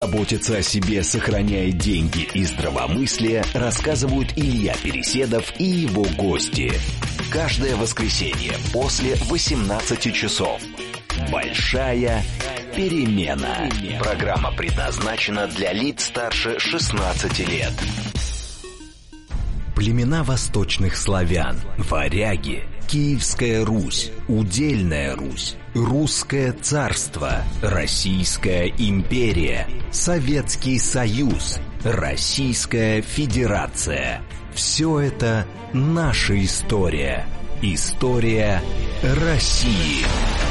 заботиться о себе, сохраняя деньги и здравомыслие, рассказывают Илья Переседов и его гости. Каждое воскресенье после 18 часов. Большая перемена. Программа предназначена для лиц старше 16 лет. Племена восточных славян, варяги, Киевская Русь, Удельная Русь, Русское царство, Российская империя, Советский Союз, Российская Федерация. Все это наша история. История России.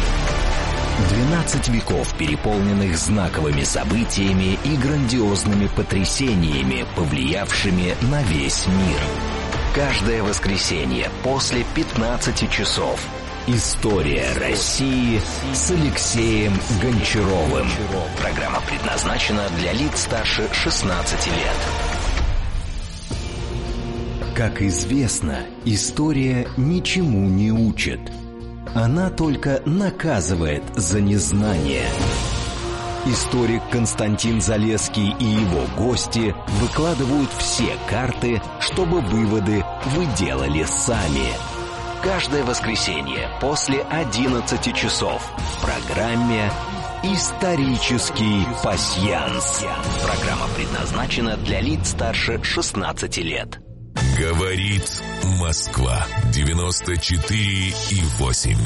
12 веков, переполненных знаковыми событиями и грандиозными потрясениями, повлиявшими на весь мир. Каждое воскресенье после 15 часов. История России с Алексеем Гончаровым. Программа предназначена для лиц старше 16 лет. Как известно, история ничему не учит. Она только наказывает за незнание. Историк Константин Залесский и его гости выкладывают все карты, чтобы выводы вы делали сами. Каждое воскресенье после 11 часов в программе «Исторический пасьянс». Программа предназначена для лиц старше 16 лет. Говорит Москва 94,8.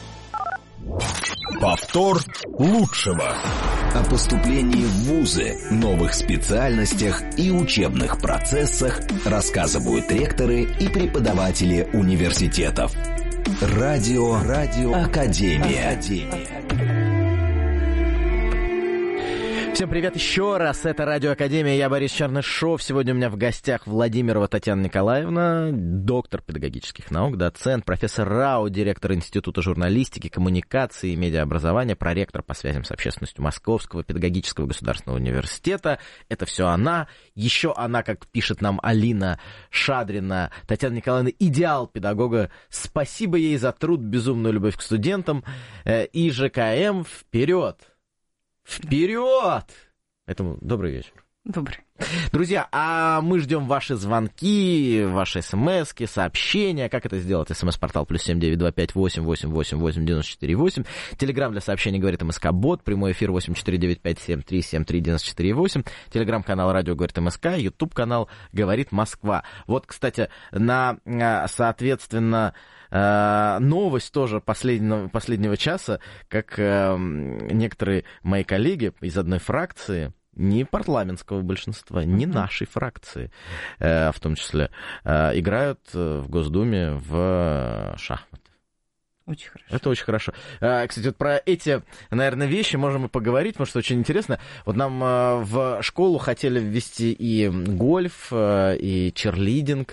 Повтор лучшего. О поступлении в вузы, новых специальностях и учебных процессах рассказывают ректоры и преподаватели университетов. Радио Академия. Всем привет еще раз, это Радио Академия, я Борис Чернышов. Сегодня у меня в гостях Владимирова Татьяна Николаевна, доктор педагогических наук, доцент, профессор РАО, директор Института журналистики, коммуникации и медиаобразования, проректор по связям с общественностью Московского педагогического государственного университета. Это все она. Еще она, как пишет нам Алина Шадрина, Татьяна Николаевна, идеал педагога. Спасибо ей за труд, безумную любовь к студентам. И ЖКМ вперед! Вперед! Поэтому добрый вечер. Добрый. Друзья, а мы ждем ваши звонки, ваши смски, сообщения. Как это сделать? СМС-портал +7 925 888 8948. Телеграм для сообщений говорит МСК-бот. Прямой эфир 8495-7373-94,8. Телеграм-канал «Радио говорит МСК». Ютуб-канал «Говорит Москва». Вот, кстати, соответственно, новость тоже последнего часа, как некоторые мои коллеги из одной фракции, не парламентского большинства, не нашей фракции, в том числе, играют в Госдуме в шахматы. Очень хорошо. Это очень хорошо. Кстати, вот про эти, наверное, вещи можем и поговорить, потому что очень интересно. Вот нам в школу хотели ввести и гольф, и черлидинг,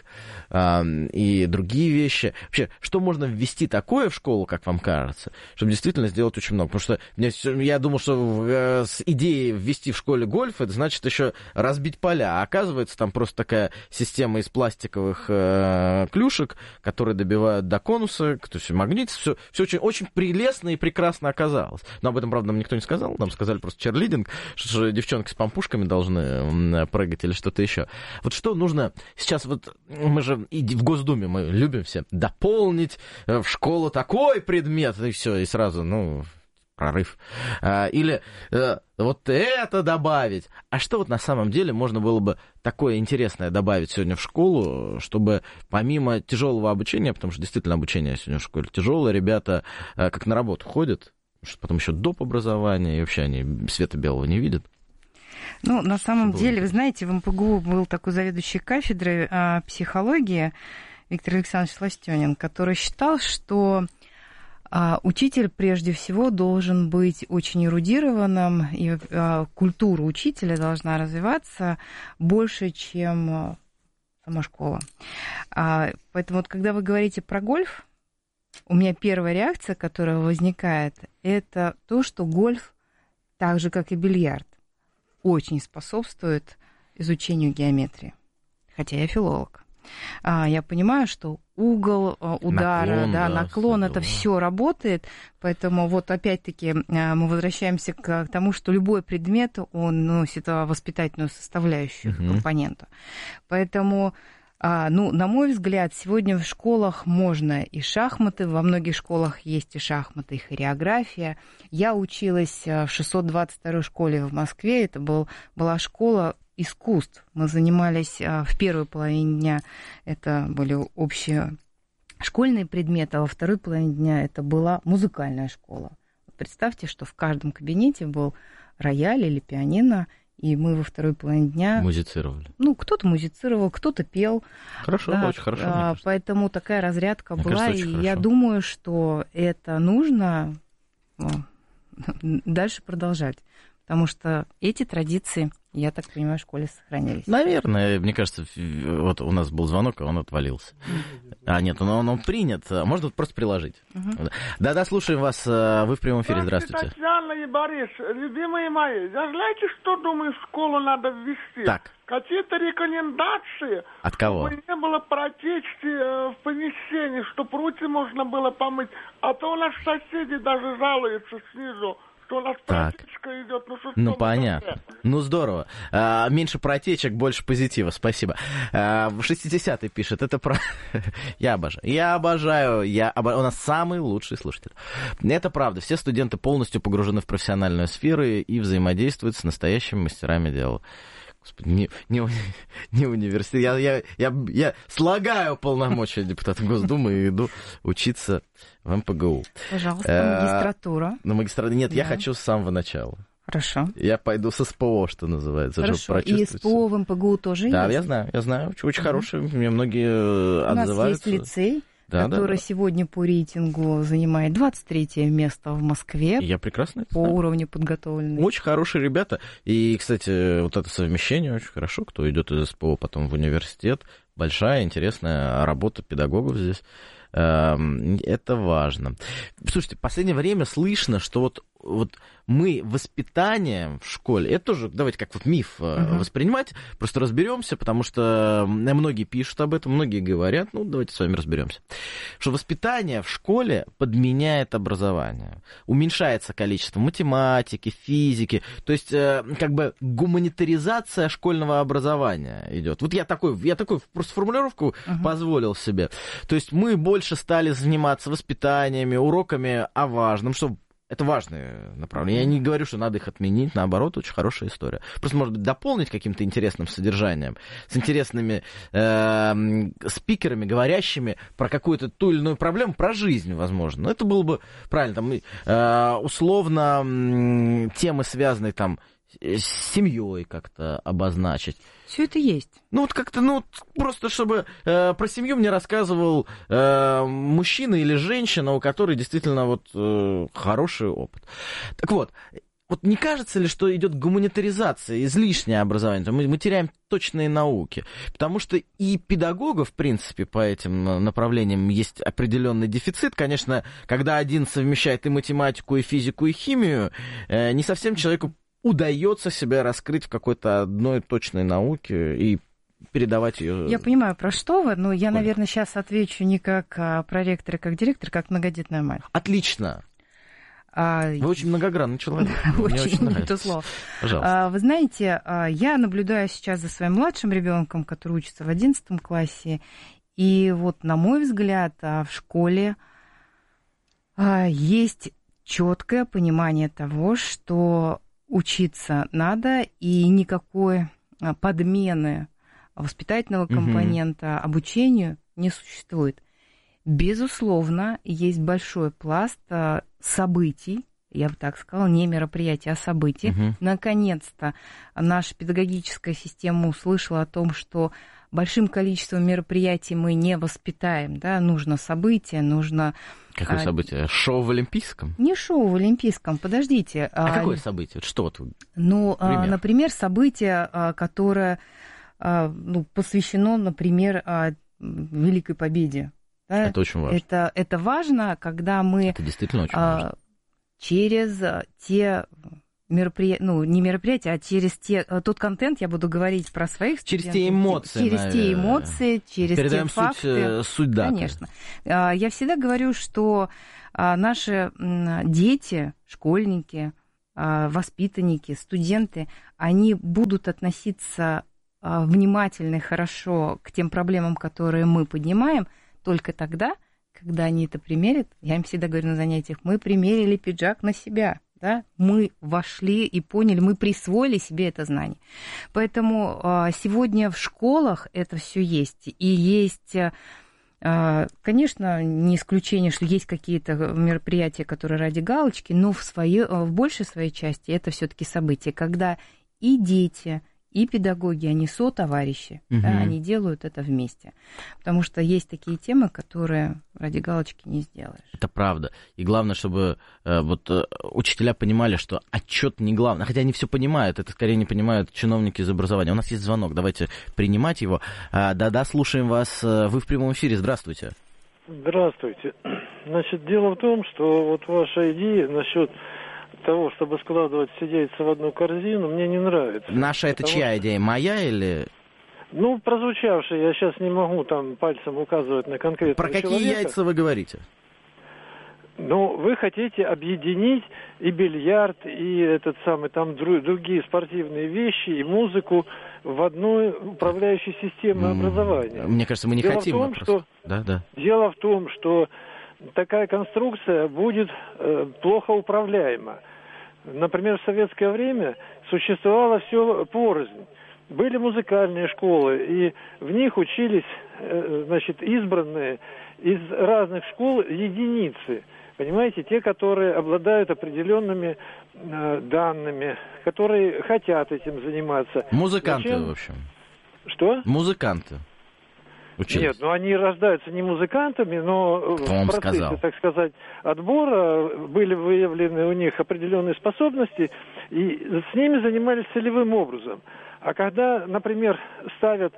и другие вещи. Вообще, что можно ввести такое в школу, как вам кажется, чтобы действительно сделать очень много? Потому что я думал, что с идеей ввести в школе гольф, это значит еще разбить поля. А оказывается, там просто такая система из пластиковых клюшек, которые добивают до конуса, то есть магнит. Все очень, очень прелестно и прекрасно оказалось. Но об этом, правда, нам никто не сказал. Нам сказали просто черлидинг, что девчонки с помпушками должны прыгать или что-то еще. Вот что нужно сейчас, вот мы же и в Госдуме мы любим все дополнить в школу такой предмет, и все, и сразу, прорыв. Или вот это добавить. А что вот на самом деле можно было бы такое интересное добавить сегодня в школу, чтобы помимо тяжелого обучения, потому что действительно обучение сегодня в школе тяжелое, ребята как на работу ходят, что потом еще доп. Образование, и вообще они света белого не видят. На самом деле, вы знаете, в МПГУ был такой заведующий кафедрой психологии Виктор Александрович Сластёнин, который считал, что учитель, прежде всего, должен быть очень эрудированным, и культура учителя должна развиваться больше, чем сама школа. Поэтому вот когда вы говорите про гольф, у меня первая реакция, которая возникает, это то, что гольф, так же, как и бильярд, очень способствует изучению геометрии. Хотя я филолог. Я понимаю, что угол удара, наклон, это все работает, поэтому вот опять-таки мы возвращаемся к тому, что любой предмет, он носит воспитательную составляющую, компоненту. Поэтому, на мой взгляд, сегодня в школах можно и шахматы, во многих школах есть и шахматы, и хореография. Я училась в 622-й школе в Москве, это была школа искусств. Мы занимались в первой половине дня, это были общие школьные предметы, а во второй половине дня это была музыкальная школа. Представьте, что в каждом кабинете был рояль или пианино, и мы во второй половине дня... Музицировали. Кто-то музицировал, кто-то пел. Хорошо, очень хорошо. Поэтому такая разрядка мне была, кажется, и очень я хорошо. думаю, что это нужно дальше продолжать. Потому что эти традиции, я так понимаю, в школе сохранились. Наверное, мне кажется, вот у нас был звонок, а он отвалился. Нет, он принят. Можно просто приложить. Да-да, слушаем вас. Вы в прямом эфире. Здравствуйте. Татьяна и Борис, любимые мои, я знаете, что, думаю, в школу надо ввести? Так. Какие-то рекомендации. От кого? Чтобы не было протечки в помещении, чтобы руки можно было помыть. А то у нас соседи даже жалуются снизу, что у нас протечка идет. Ну, понятно. Ну, здорово. Меньше протечек, больше позитива. Спасибо. 60-й пишет. Это про... Я обожаю. У нас самый лучший слушатель. Это правда. Все студенты полностью погружены в профессиональную сферу и взаимодействуют с настоящими мастерами дела. Господи, не университет. Я слагаю полномочия депутата Госдумы и иду учиться в МПГУ. Пожалуйста, магистратура. Нет, я хочу с самого начала. Хорошо. Я пойду с СПО, что называется. Хорошо. И СПО в МПГУ тоже да, есть? Да, я знаю. Очень хороший. Мне многие отзываются. У нас есть лицей, который сегодня по рейтингу занимает 23 место в Москве. Я прекрасно это по знаю. Уровню подготовленности. Очень хорошие ребята. И, кстати, вот это совмещение очень хорошо. Кто идет из СПО потом в университет. Большая, интересная работа педагогов здесь. Это важно. Слушайте, в последнее время слышно, что вот мы воспитание в школе, это тоже, давайте как вот миф воспринимать, просто разберемся, потому что многие пишут об этом, многие говорят, давайте с вами разберемся, что воспитание в школе подменяет образование, уменьшается количество математики, физики, то есть как бы гуманитаризация школьного образования идет. Вот я такую просто формулировку позволил себе. То есть мы больше стали заниматься воспитаниями, уроками о важном, что это важное направление. Я не говорю, что надо их отменить, наоборот, очень хорошая история. Просто, может быть, дополнить каким-то интересным содержанием, с интересными спикерами, говорящими про какую-то ту или иную проблему, про жизнь, возможно. Но это было бы правильно. Там, условно, темы, связанные там с семьей как-то обозначить. Все это есть. Просто чтобы про семью мне рассказывал мужчина или женщина, у которой действительно хороший опыт. Так вот не кажется ли, что идет гуманитаризация, излишнее образование? Мы теряем точные науки. Потому что и педагогов, в принципе, по этим направлениям есть определенный дефицит. Конечно, когда один совмещает и математику, и физику, и химию, не совсем человеку удается себя раскрыть в какой-то одной точной науке и передавать ее. Я понимаю, про что вы, но я, наверное, сейчас отвечу не как проректор и как директор, как многодетная мать. Отлично. Вы очень многогранный человек. Мне очень нравится. Слово. Пожалуйста. Вы знаете, я наблюдаю сейчас за своим младшим ребенком, который учится в 11 классе, и на мой взгляд, в школе есть четкое понимание того, что учиться надо, и никакой подмены воспитательного компонента обучению не существует. Безусловно, есть большой пласт событий, я бы так сказала, не мероприятий, а событий. Наконец-то наша педагогическая система услышала о том, что большим количеством мероприятий мы не воспитаем, да, нужно событие, нужно... Какое событие? Шоу в Олимпийском? Не шоу в Олимпийском, подождите. Какое событие? Что например, событие, которое посвящено, например, Великой Победе. Да? Это очень важно. Это важно, когда мы это действительно очень важно. Через те не мероприятия, а через тот контент я буду говорить про своих студентов. Через те эмоции. Через те эмоции, через передаем те факты. суть даты. Конечно. Я всегда говорю, что наши дети, школьники, воспитанники, студенты, они будут относиться внимательно и хорошо к тем проблемам, которые мы поднимаем, только тогда, когда они это примерят. Я им всегда говорю на занятиях, мы примерили пиджак на себя. Да? Мы вошли и поняли, мы присвоили себе это знание. Поэтому сегодня в школах это все есть. И есть, конечно, не исключение, что есть какие-то мероприятия, которые ради галочки, но в большей своей части это все-таки события, когда и дети, и педагоги, они сотоварищи, да, они делают это вместе. Потому что есть такие темы, которые ради галочки не сделаешь. Это правда. И главное, чтобы учителя понимали, что отчет не главное. Хотя они все понимают, это скорее не понимают чиновники из образования. У нас есть звонок, давайте принимать его. Да-да, слушаем вас. Вы в прямом эфире. Здравствуйте. Здравствуйте. Значит, дело в том, что вот ваша идея насчет того, чтобы складывать все яйца в одну корзину, мне не нравится. Наша это чья идея? Моя или... Ну, прозвучавшая, я сейчас не могу там пальцем указывать на конкретного человека. Про какие яйца вы говорите? Ну, вы хотите объединить и бильярд, и другие спортивные вещи, и музыку в одной управляющей системе образования. Мне кажется, мы не хотим. Дело в том, что такая конструкция будет плохо управляема. Например, в советское время существовало все порознь. Были музыкальные школы, и в них учились, избранные из разных школ единицы. Понимаете, те, которые обладают определенными данными, которые хотят этим заниматься. Музыканты, в общем. Что? Музыканты. Учились. Нет, они рождаются не музыкантами, но в процессе, так сказать, отбора были выявлены у них определенные способности, и с ними занимались целевым образом. А когда, например, ставят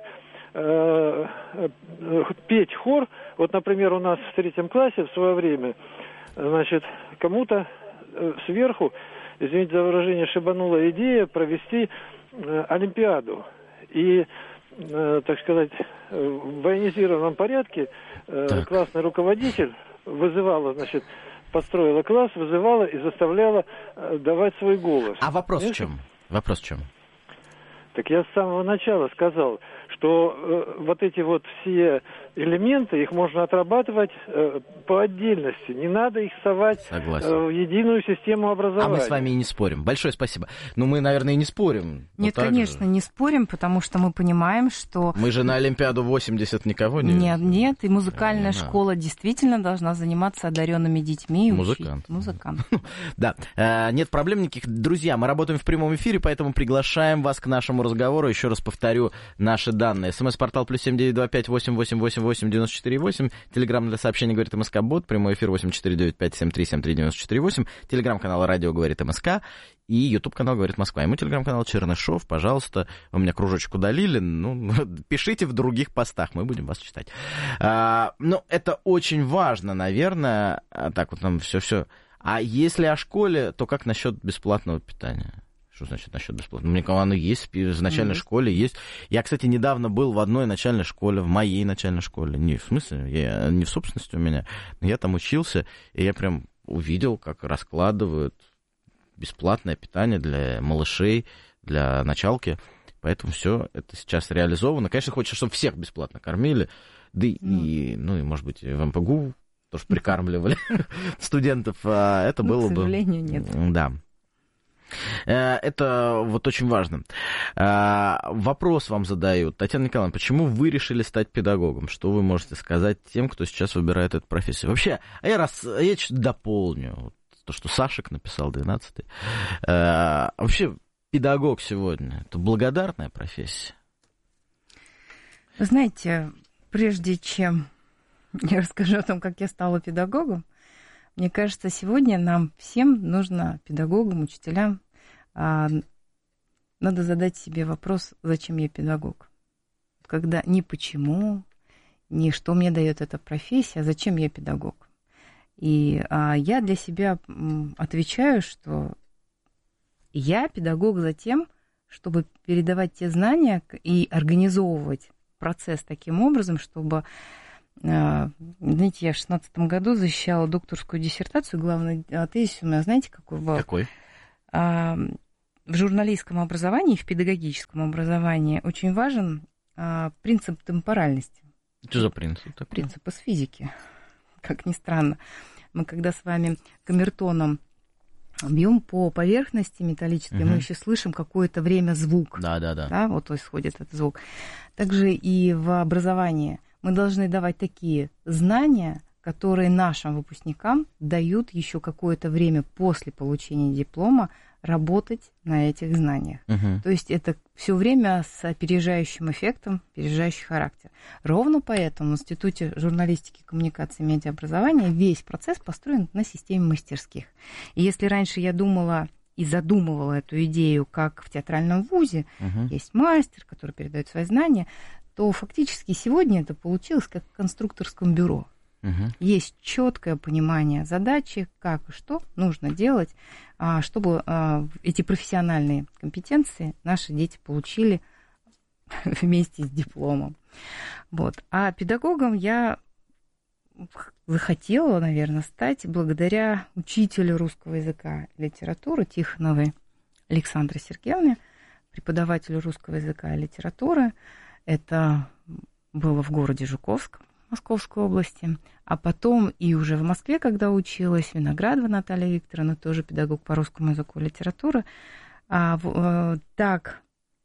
петь хор, вот, например, у нас в 3 классе в свое время, кому-то сверху, извините за выражение, шибанула идея провести олимпиаду. И так сказать, в военизированном порядке классный руководитель построила класс, вызывала и заставляла давать свой голос. А вопрос в чем? Так я с самого начала сказал, что вот эти вот все элементы, их можно отрабатывать по отдельности. Не надо их совать в единую систему образования. А мы с вами и не спорим. Большое спасибо. Ну, мы, наверное, и не спорим. Нет, конечно, не спорим, потому что мы понимаем, что... Мы же на Олимпиаду 80 никого не... Нет, и музыкальная школа действительно должна заниматься одаренными детьми и Музыкант. Да, нет проблем никаких. Друзья, мы работаем в прямом эфире, поэтому приглашаем вас к нашему разговору. Еще раз повторю наши данные. СМС-портал +7 925 888 94,8. Телеграм для сообщений «Говорит МСК Бот». Прямой эфир 8495 73 73 94,8. Телеграм-канал «Радио говорит МСК». И Ютуб-канал «Говорит Москва». И мой телеграм-канал Чернышов. Пожалуйста, вы меня кружочек удалили. Пишите в других постах, мы будем вас читать. Это очень важно, наверное. Так вот нам все. А если о школе, то как насчет бесплатного питания? Что значит насчет бесплатного? Мне кажется, оно есть, в начальной школе есть. Я, кстати, недавно был в одной начальной школе, в моей начальной школе. Не в смысле, не в собственности у меня, но я там учился, и я прям увидел, как раскладывают бесплатное питание для малышей, для началки. Поэтому все это сейчас реализовано. Конечно, хочется, чтобы всех бесплатно кормили, да и, и может быть, в МПГУ тоже прикармливали студентов. Это было бы... К сожалению, нет. Да. Это вот очень важно. Вопрос вам задают. Татьяна Николаевна, почему вы решили стать педагогом? Что вы можете сказать тем, кто сейчас выбирает эту профессию? Вообще, я чуть дополню. Вот то, что Сашек написал, 12-й. Вообще, педагог сегодня — это благодарная профессия? Вы знаете, прежде чем я расскажу о том, как я стала педагогом, мне кажется, сегодня нам всем нужно, педагогам, учителям, надо задать себе вопрос, зачем я педагог. Когда не почему, не что мне дает эта профессия, а зачем я педагог. И я для себя отвечаю, что Я педагог за тем, чтобы передавать те знания и организовывать процесс таким образом, чтобы... Знаете, я в 2016 году защищала докторскую диссертацию, главный тезис у меня, знаете, какой был? Какой? В журналистском образовании, в педагогическом образовании очень важен принцип темпоральности. Что за принцип такой? Принцип из физики, как ни странно. Мы когда с вами камертоном бьем по поверхности металлической, мы еще слышим какое-то время звук. Да, вот исходит этот звук. Также и в образовании мы должны давать такие знания, которые нашим выпускникам дают еще какое-то время после получения диплома работать на этих знаниях. То есть это все время с опережающим эффектом, опережающий характер. Ровно поэтому в Институте журналистики, коммуникации и медиаобразования весь процесс построен на системе мастерских. И если раньше я думала и задумывала эту идею, как в театральном вузе есть мастер, который передает свои знания, то фактически сегодня это получилось как в конструкторском бюро. Есть четкое понимание задачи, как и что нужно делать, чтобы эти профессиональные компетенции наши дети получили вместе с дипломом. Вот. А педагогом я захотела, наверное, стать благодаря учителю русского языка и литературы Тихоновой Александре Сергеевне, преподавателю русского языка и литературы. Это было в городе Жуковском, Московской области, а потом и уже в Москве, когда училась, Виноградова Наталья Викторовна, тоже педагог по русскому языку и литературе, так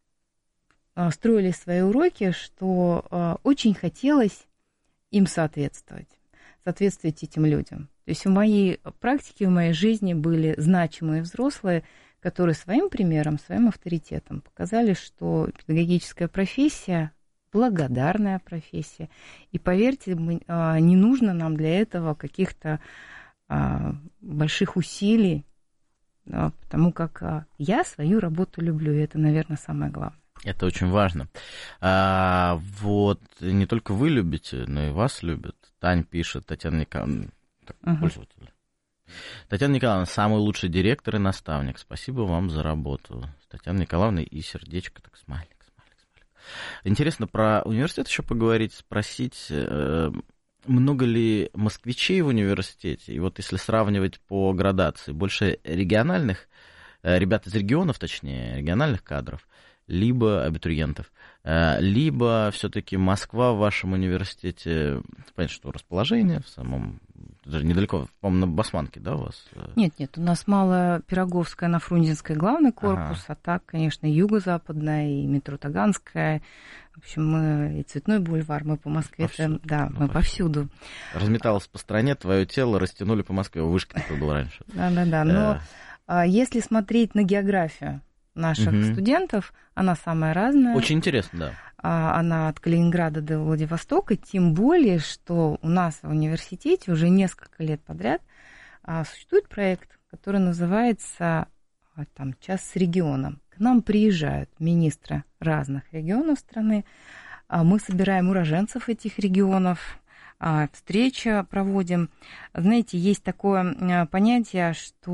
строили свои уроки, что очень хотелось им соответствовать этим людям. То есть в моей практике, в моей жизни были значимые взрослые, которые своим примером, своим авторитетом показали, что педагогическая профессия благодарная профессия. И поверьте, не нужно нам для этого каких-то больших усилий, потому как я свою работу люблю, и это, наверное, самое главное. Это очень важно. Вот не только вы любите, но и вас любят. Тань пишет, Татьяна Николаевна, пользователь. Татьяна Николаевна, самый лучший директор и наставник. Спасибо вам за работу. Татьяна Николаевна и сердечко, так смайлик. Интересно про университет еще поговорить, спросить, много ли москвичей в университете? И вот если сравнивать по градации, больше региональных, ребят из регионов, точнее, региональных кадров, либо абитуриентов, либо все-таки Москва в вашем университете, понятно, что расположение в самом, даже недалеко, по-моему, на Басманке, да, у вас? Нет, у нас Малопироговская на Фрунзенской главный корпус, а так, конечно, Юго-Западная, и метро Таганская, в общем, мы и Цветной бульвар, мы по Москве, мы повсюду. Разметалось по стране, твое тело растянули по Москве, вышка такой была раньше. Да, но если смотреть на географию наших студентов, она самая разная. Очень интересно, да. Она от Калининграда до Владивостока, тем более, что у нас в университете уже несколько лет подряд существует проект, который называется «Час с регионом». К нам приезжают министры разных регионов страны, мы собираем уроженцев этих регионов, встречи проводим. Знаете, есть такое понятие,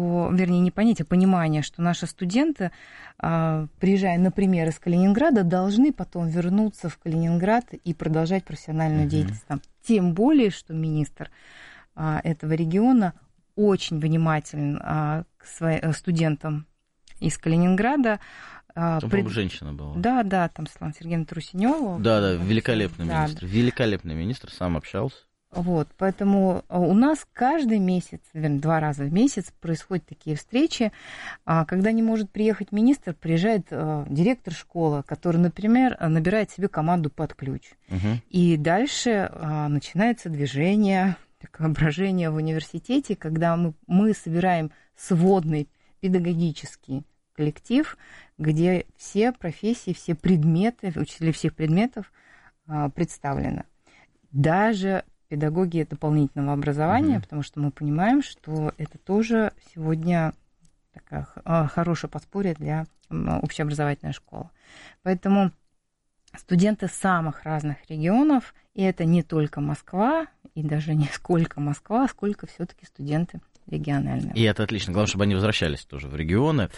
понимание, что наши студенты, приезжая, например, из Калининграда, должны потом вернуться в Калининград и продолжать профессиональную деятельность там. Тем более, что министр этого региона очень внимателен к своим студентам из Калининграда. Там, по-моему, женщина была. Да, там Светлана Сергеевна Трусинева. Да, великолепный министр. Великолепный министр, сам общался. Вот, поэтому у нас каждый месяц, наверное, 2 раза в месяц происходят такие встречи. Когда не может приехать министр, приезжает директор школы, который, например, набирает себе команду под ключ. И дальше начинается движение, такое брожение в университете, когда мы собираем сводный педагогический коллектив, где все профессии, все предметы, учителя всех предметов представлены. Даже педагоги дополнительного образования, потому что мы понимаем, что это тоже сегодня такая хорошее подспорье для общеобразовательной школы. Поэтому студенты самых разных регионов, и это не только Москва, и даже не сколько Москва, сколько все-таки студенты региональные. И это отлично. Главное, чтобы они возвращались тоже в регионы.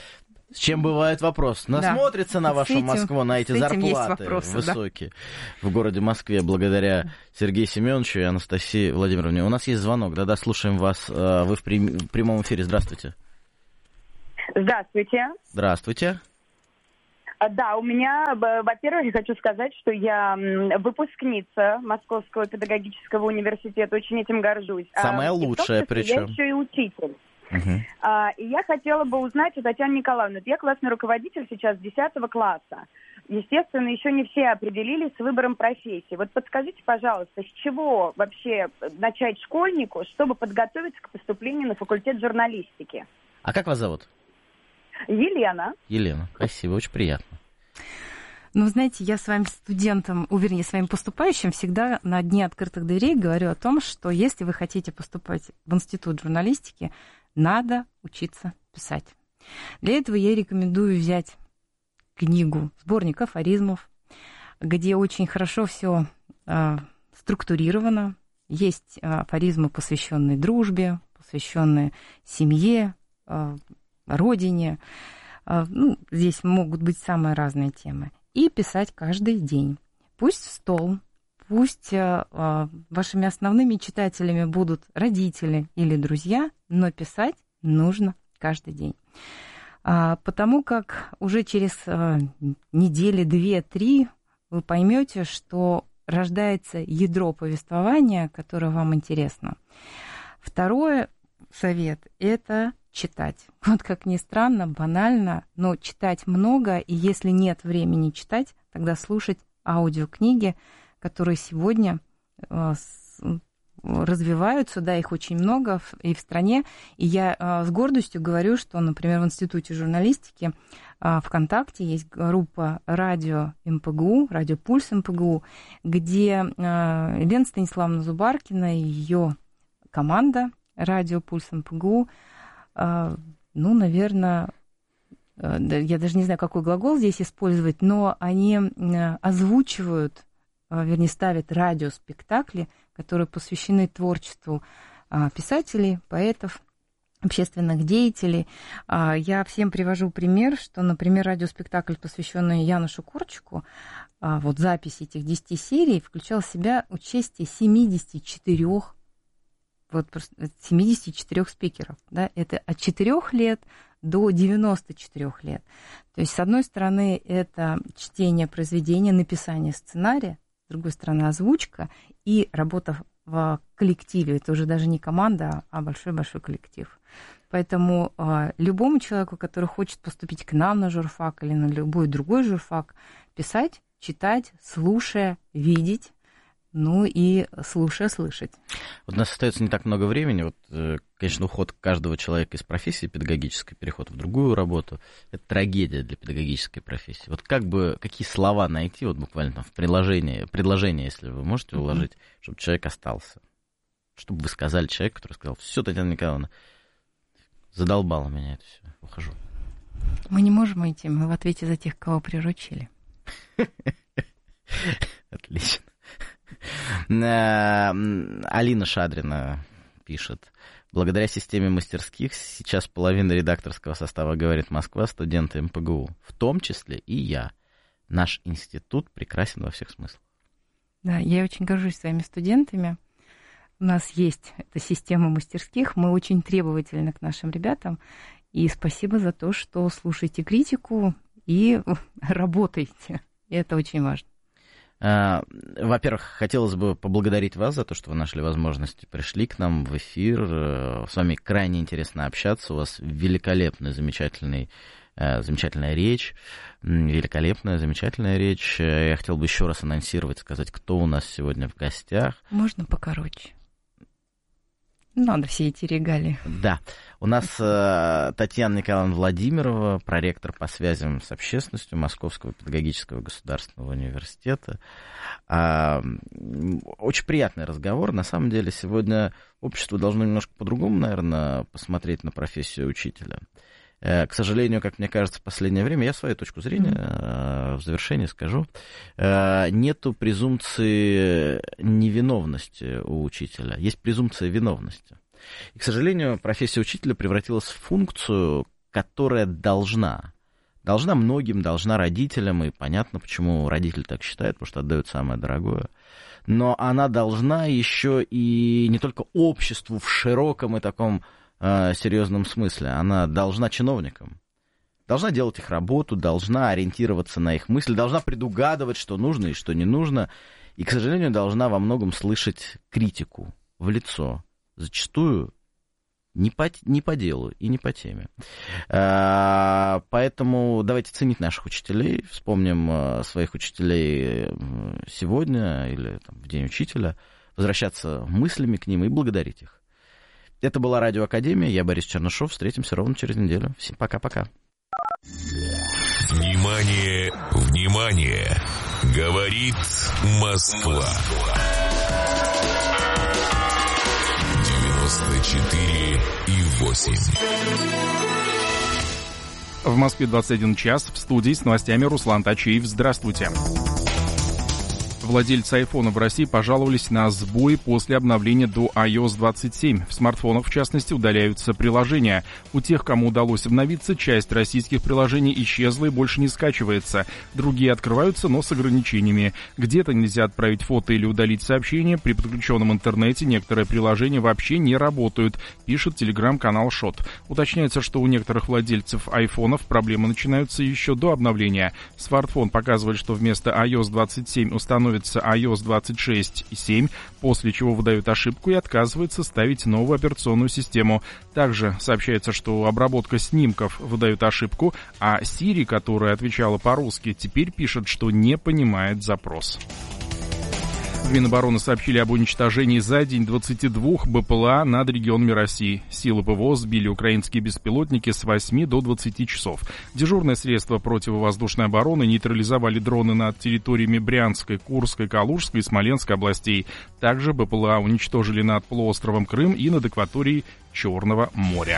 С чем бывает вопрос? Насмотрится на вашу Москву, на эти зарплаты высокие в городе Москве, благодаря Сергею Семеновичу и Анастасии Владимировне. У нас есть звонок, да-да, слушаем вас. Вы в прямом эфире, здравствуйте. Здравствуйте. Здравствуйте. Да, у меня, во-первых, я хочу сказать, что я выпускница Московского педагогического университета, очень этим горжусь. Самая лучшая, причем. Я еще и учитель. И я хотела бы узнать у Татьяны Николаевны. Я классный руководитель сейчас 10 класса. Естественно, еще не все определились с выбором профессии. Вот подскажите, пожалуйста, с чего вообще начать школьнику, чтобы подготовиться к поступлению на факультет журналистики? А как вас зовут? Елена. Елена, спасибо, очень приятно. Ну, знаете, я своим студентам, вернее, своим поступающим всегда на дне открытых дверей говорю о том, что если вы хотите поступать в институт журналистики, надо учиться писать. Для этого я рекомендую взять книгу, сборник афоризмов, где очень хорошо все структурировано. Есть афоризмы, посвященные дружбе, посвященные семье, родине. Здесь могут быть самые разные темы. И писать каждый день. Пусть в стол, пусть вашими основными читателями будут родители или друзья, но писать нужно каждый день. Потому как уже через недели 2-3 вы поймете, что рождается ядро повествования, которое вам интересно. Второй совет – это читать. Вот как ни странно, банально, но читать много, и если нет времени читать, тогда слушать аудиокниги, которые сегодня развиваются, да, их очень много и в стране. И я с гордостью говорю, что, например, в Институте журналистики ВКонтакте есть группа радио МПГУ, радио Пульс МПГУ, где Елена Станиславовна Зубаркина и ее команда радио Пульс МПГУ, наверное, я даже не знаю, какой глагол здесь использовать, но они озвучивают, вернее, ставят радиоспектакли, которые посвящены творчеству писателей, поэтов, общественных деятелей. Я всем привожу пример, что, например, радиоспектакль, посвященный Янушу Корчику, вот запись этих 10 серий включал в себя участие 74 спикеров. Да? Это от 4 лет до 94 лет. То есть, с одной стороны, это чтение произведения, написание сценария, с другой стороны, озвучка и работа в коллективе. Это уже даже не команда, а большой-большой коллектив. Поэтому любому человеку, который хочет поступить к нам на журфак или на любой другой журфак, писать, читать, слушая, видеть, и слушая, слышать. Вот у нас остается не так много времени. Вот, конечно, уход каждого человека из профессии педагогической, переход в другую работу, это трагедия для педагогической профессии. Вот какие слова найти, вот буквально там в предложение, если вы можете уложить, чтобы человек остался? Чтобы вы сказали человеку, который сказал: все, Татьяна Николаевна, задолбало меня это все, ухожу. Мы не можем уйти, мы в ответе за тех, кого приручили. Отлично. Алина Шадрина пишет: благодаря системе мастерских сейчас половина редакторского состава «Говорит Москва» студенты МПГУ, в том числе и я. Наш институт прекрасен во всех смыслах. Да, я очень горжусь своими студентами. У нас есть эта система мастерских, мы очень требовательны к нашим ребятам. И спасибо за то, что слушаете критику и работаете. И это очень важно. Во-первых, хотелось бы поблагодарить вас за то, что вы нашли возможность, пришли к нам в эфир. С вами крайне интересно общаться. У вас великолепная, замечательная речь. Великолепная, замечательная речь. Я хотел бы еще раз анонсировать, сказать, кто у нас сегодня в гостях. Можно покороче? Надо все эти регалии. Да. У нас Татьяна Николаевна Владимирова, проректор по связям с общественностью Московского педагогического государственного университета. Очень приятный разговор. На самом деле, сегодня общество должно немножко по-другому, наверное, посмотреть на профессию учителя. К сожалению, как мне кажется, в последнее время, я свою точку зрения в завершении скажу, нету презумпции невиновности у учителя, есть презумпция виновности. И, к сожалению, профессия учителя превратилась в функцию, которая должна Должна многим, должна родителям, и понятно, почему родитель так считает, потому что отдают самое дорогое. Но она должна еще и не только обществу в широком и таком серьезном смысле, она должна чиновникам. Должна делать их работу, должна ориентироваться на их мысли, должна предугадывать, что нужно и что не нужно. И, к сожалению, должна во многом слышать критику в лицо. Зачастую не по делу и не по теме. Поэтому давайте ценить наших учителей. Вспомним своих учителей сегодня или там, в День учителя. Возвращаться мыслями к ним и благодарить их. Это была Радио Академия. Я Борис Чернышов. Встретимся ровно через неделю. Всем пока-пока. Внимание, внимание! Говорит Москва. 94,8. В Москве 21 час. В студии с новостями Руслан Тачиев. Здравствуйте. Владельцы айфона в России пожаловались на сбои после обновления до iOS 27. В смартфонах, в частности, удаляются приложения. У тех, кому удалось обновиться, часть российских приложений исчезла и больше не скачивается. Другие открываются, но с ограничениями. Где-то нельзя отправить фото или удалить сообщение. При подключенном интернете некоторые приложения вообще не работают, пишет телеграм-канал Шот. Уточняется, что у некоторых владельцев айфонов проблемы начинаются еще до обновления. Смартфон показывает, что вместо iOS 27 установится iOS 26.7, после чего выдают ошибку и отказывается ставить новую операционную систему. Также сообщается, что обработка снимков выдает ошибку, а Siri, которая отвечала по-русски, теперь пишет, что не понимает запрос. В Минобороны сообщили об уничтожении за день 22 БПЛА над регионами России. Силы ПВО сбили украинские беспилотники с 8 до 20 часов. Дежурные средства противовоздушной обороны нейтрализовали дроны над территориями Брянской, Курской, Калужской и Смоленской областей. Также БПЛА уничтожили над полуостровом Крым и над акваторией Черного моря.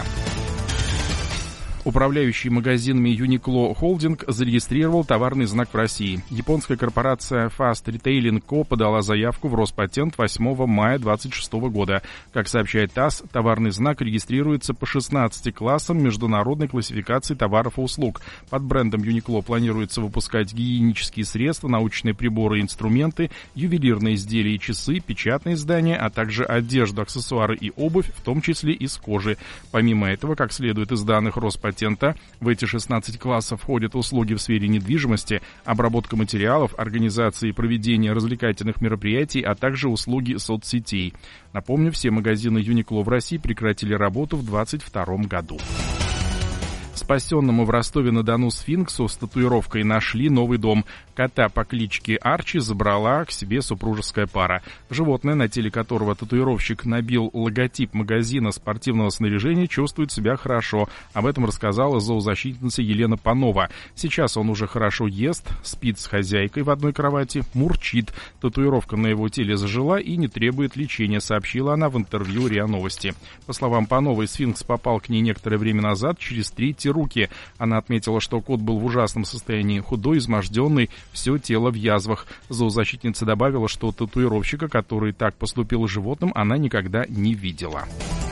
Управляющий магазинами Uniqlo Holding зарегистрировал товарный знак в России. Японская корпорация Fast Retailing Co. подала заявку в Роспатент 8 мая 2026 года. Как сообщает ТАСС, товарный знак регистрируется по 16 классам международной классификации товаров и услуг. Под брендом Uniqlo планируется выпускать гигиенические средства, научные приборы и инструменты, ювелирные изделия и часы, печатные издания, а также одежду, аксессуары и обувь, в том числе из кожи. Помимо этого, как следует из данных Роспатента, в эти 16 классов входят услуги в сфере недвижимости, обработка материалов, организация и проведение развлекательных мероприятий, а также услуги соцсетей. Напомню, все магазины Uniqlo в России прекратили работу в 2022 году. Спасенному в Ростове-на-Дону сфинксу с татуировкой нашли новый дом. Кота по кличке Арчи забрала к себе супружеская пара. Животное, на теле которого татуировщик набил логотип магазина спортивного снаряжения, чувствует себя хорошо. Об этом рассказала зоозащитница Елена Панова. Сейчас он уже хорошо ест, спит с хозяйкой в одной кровати, мурчит. Татуировка на его теле зажила и не требует лечения, сообщила она в интервью РИА Новости. По словам Пановой, сфинкс попал к ней некоторое время назад через 3 руки. Она отметила, что кот был в ужасном состоянии, худой, изможденный, все тело в язвах. Зоозащитница добавила, что татуировщика, который так поступил с животным, она никогда не видела.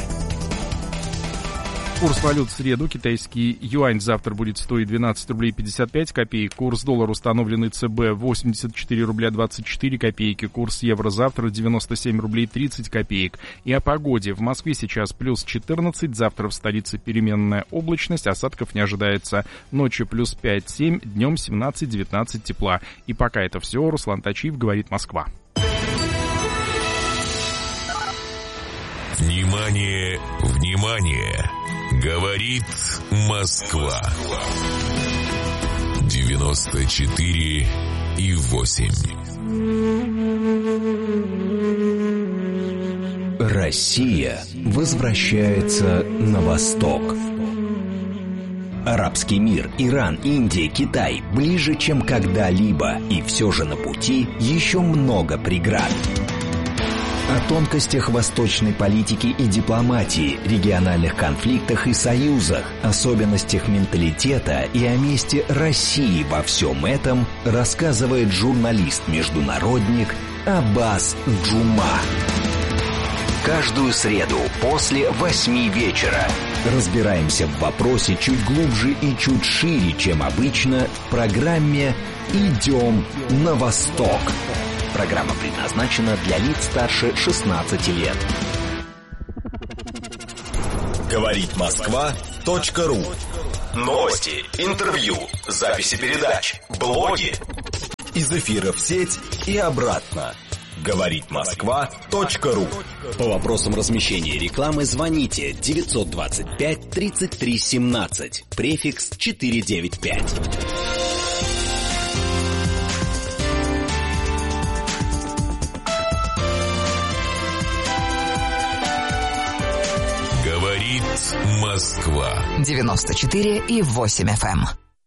Курс валют в среду. Китайский юань завтра будет стоить 12 рублей 55 копеек. Курс доллара, установленный ЦБ, 84 рубля 24 копейки. Курс евро завтра 97 рублей 30 копеек. И о погоде. В Москве сейчас плюс 14. Завтра в столице переменная облачность. Осадков не ожидается. Ночью плюс 5-7. Днем 17-19 тепла. И пока это все. Руслан Тачиев, говорит Москва. Внимание, внимание! Говорит Москва. 94,8. Россия возвращается на восток. Арабский мир, Иран, Индия, Китай ближе, чем когда-либо. И все же на пути еще много преград. О тонкостях восточной политики и дипломатии, региональных конфликтах и союзах, особенностях менталитета и о месте России во всем этом рассказывает журналист-международник Аббас Джума. Каждую среду после 8 вечера Разбираемся в вопросе чуть глубже и чуть шире, чем обычно, в программе «Идем на восток». Программа предназначена для лиц старше 16 лет. Говорит Москва.ру. Новости, интервью, записи передач, блоги. Из эфира в сеть и обратно. Говорит Москва.ру. По вопросам размещения рекламы звоните 925 33 17, префикс 495. Говорит Москва. 94,8 FM.